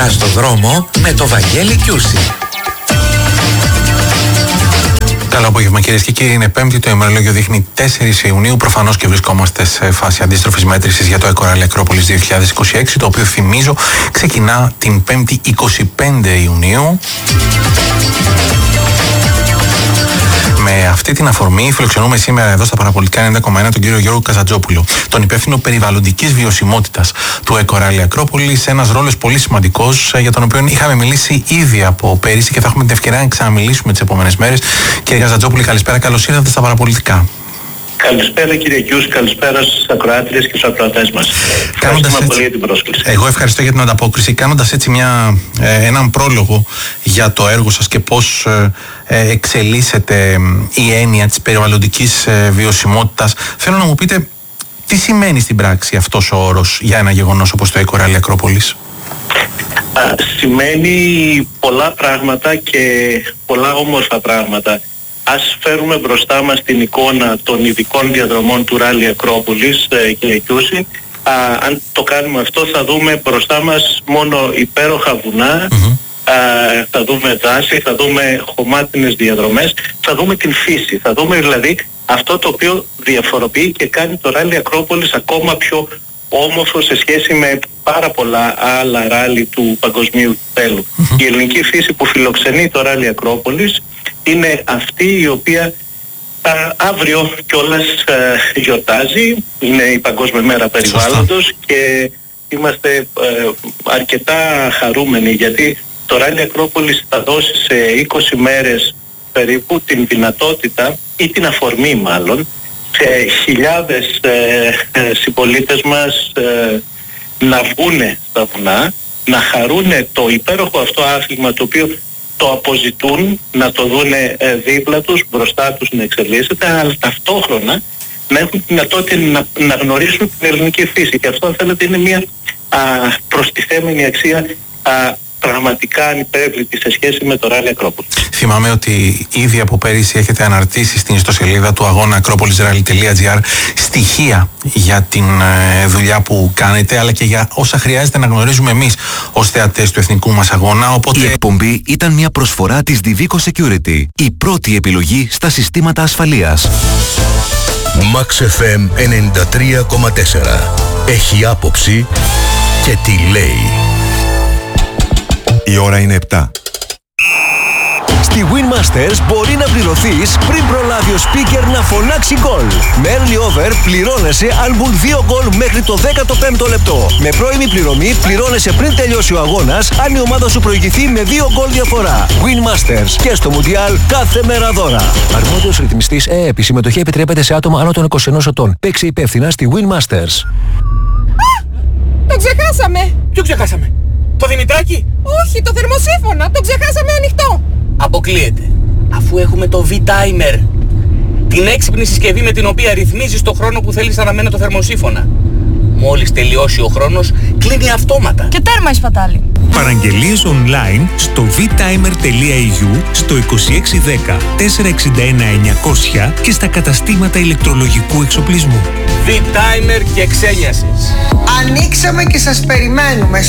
Στο δρόμο με το Βαγγέλη Κιούση. Καλό απόγευμα κυρίες και κύριοι. Είναι Πέμπτη, το ημερολόγιο δείχνει 4 Ιουνίου. Προφανώς και βρισκόμαστε σε φάση αντίστροφης μέτρησης για το EcoRally Ακρόπολης 2026, το οποίο θυμίζω ξεκινά την 5η 25 Ιουνίου. Με αυτή την αφορμή φιλοξενούμε σήμερα εδώ στα παραπολιτικά 90,1 τον κύριο Γιώργο Καζατζόπουλο, τον υπεύθυνο περιβαλλοντικής βιωσιμότητας του EcoRally Ακρόπολης, ένας ρόλος πολύ σημαντικός για τον οποίο είχαμε μιλήσει ήδη από πέρυσι και θα έχουμε την ευκαιρία να ξαναμιλήσουμε τις επόμενες μέρες. Κύριε Καζατζόπουλο, καλησπέρα, καλώς ήρθατε στα παραπολιτικά. Καλησπέρα κύριε Κιούς, καλησπέρα στους ακροάτριες και στους ακροατές μας. Ευχαριστούμε πολύ για την πρόσκληση. Εγώ ευχαριστώ για την ανταπόκριση. Κάνοντας έτσι έναν πρόλογο για το έργο σας και πώς εξελίσσεται η έννοια της περιβαλλοντικής βιωσιμότητας, θέλω να μου πείτε τι σημαίνει στην πράξη αυτός ο όρος για ένα γεγονός όπως το EcoRally Ακρόπολης. Σημαίνει πολλά πράγματα και πολλά όμορφα πράγματα. Ας φέρουμε μπροστά μας την εικόνα των ειδικών διαδρομών του Ράλι Ακρόπολης, κύριε Κιούση. Αν το κάνουμε αυτό θα δούμε μπροστά μας μόνο υπέροχα βουνά, θα δούμε δάση, θα δούμε χωμάτινες διαδρομές, θα δούμε την φύση, θα δούμε δηλαδή αυτό το οποίο διαφοροποιεί και κάνει το Ράλι Ακρόπολης ακόμα πιο όμορφο σε σχέση με πάρα πολλά άλλα ράλι του παγκοσμίου τέλου. Η ελληνική φύση που φιλοξενεί το Ράλι Ακρόπολης είναι αυτή η οποία αύριο κιόλας γιορτάζει. Είναι η Παγκόσμια Μέρα Περιβάλλοντος και είμαστε αρκετά χαρούμενοι γιατί το Ράλι Ακρόπολης θα δώσει σε 20 μέρες περίπου την δυνατότητα ή την αφορμή μάλλον σε χιλιάδες συμπολίτες μας να βγούνε στα βουνά, να χαρούνε το υπέροχο αυτό άθλημα το οποίο το αποζητούν, να το δούνε δίπλα τους, μπροστά τους να εξελίσσεται, αλλά ταυτόχρονα να έχουν τη δυνατότητα να γνωρίσουν την ελληνική φύση. Και αυτό αν θέλετε είναι μια προστιθέμενη αξία πραγματικά ανυπέρβλητη σε σχέση με το Ράλι Ακρόπολη. Θυμάμαι ότι ήδη από πέρυσι έχετε αναρτήσει στην ιστοσελίδα του αγώνα acropolisrally.gr στοιχεία για την δουλειά που κάνετε, αλλά και για όσα χρειάζεται να γνωρίζουμε εμείς ως θεατές του εθνικού μας αγώνα. Οπότε... Η εκπομπή ήταν μια προσφορά της Divico Security, η πρώτη επιλογή στα συστήματα ασφαλείας. Max FM 93,4. Έχει άποψη και τι λέει. Η ώρα είναι 7. Στη Winmasters μπορεί να πληρωθείς πριν προλάβει ο speaker να φωνάξει γκολ. Με early over πληρώνεσαι αν μπουν 2 γκολ μέχρι το 15ο λεπτό. Με πρώιμη πληρωμή πληρώνεσαι πριν τελειώσει ο αγώνας αν η ομάδα σου προηγηθεί με 2 γκολ διαφορά. Winmasters και στο Μουντιάλ κάθε μέρα δώρα. Αρμόδιος ρυθμιστής ΕΕΠ. Η συμμετοχή επιτρέπεται σε άτομα άνω των 21 ετών. Παίξε υπεύθυνα στη Winmasters. Το ξεχάσαμε! Ποιο ξεχάσαμε? Το Δημητράκη? Όχι, το θερμοσύφωνα. Το ξεχάσαμε ανοιχτό. Αποκλείεται. Αφού έχουμε το V-Timer. Την έξυπνη συσκευή με την οποία ρυθμίζεις το χρόνο που θέλεις να αναμένει το θερμοσύφωνα. Μόλις τελειώσει ο χρόνος, κλείνει αυτόματα. Και τέρμα η σπατάλη. Παραγγελίες online στο vtimer.eu, στο 2610 461 900 και στα καταστήματα ηλεκτρολογικού εξοπλισμού. V-Timer και ξένιασες. Ανοίξαμε και σας περιμένουμε